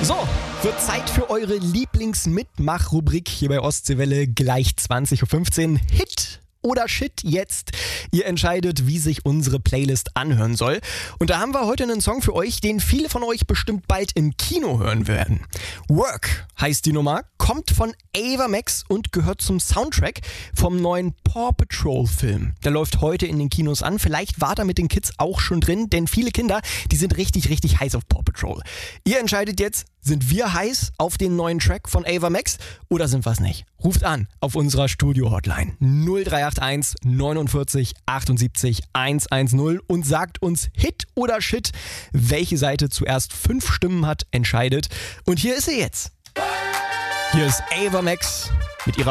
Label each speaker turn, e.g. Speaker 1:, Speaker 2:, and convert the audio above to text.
Speaker 1: So, wird Zeit für eure Lieblingsmitmach-Rubrik hier bei Ostseewelle gleich 20.15 Uhr. Hit oder Shit jetzt? Ihr entscheidet, wie sich unsere Playlist anhören soll. Und da haben wir heute einen Song für euch, den viele von euch bestimmt bald im Kino hören werden. Work heißt die Nummer, kommt von Ava Max und gehört zum Soundtrack vom neuen Paw Patrol Film. Der läuft heute in den Kinos an. Vielleicht war da mit den Kids auch schon drin, denn viele Kinder, die sind richtig, richtig heiß auf Paw Patrol. Ihr entscheidet jetzt, sind wir heiß auf den neuen Track von Ava Max oder sind wir es nicht? Ruft an auf unserer Studio-Hotline 0381 49 78 110 und sagt uns Hit oder Shit. Welche Seite zuerst 5 Stimmen hat, entscheidet. Und hier ist sie jetzt. Hier ist Ava Max mit ihrer